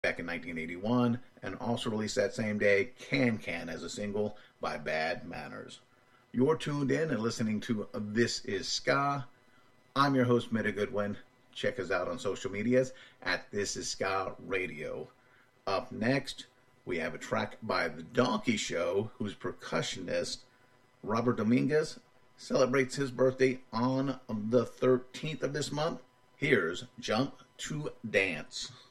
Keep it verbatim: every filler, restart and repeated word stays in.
back in nineteen eighty-one, and also released that same day Can Can as a single by Bad Manners. You're tuned in and listening to This Is Ska. I'm your host, Mitta Goodwin. Check us out on social medias at This Is Ska Radio. Up next, we have a track by The Donkey Show, whose percussionist, Robert Dominguez, celebrates his birthday on the thirteenth of this month. Here's Jump to Dance.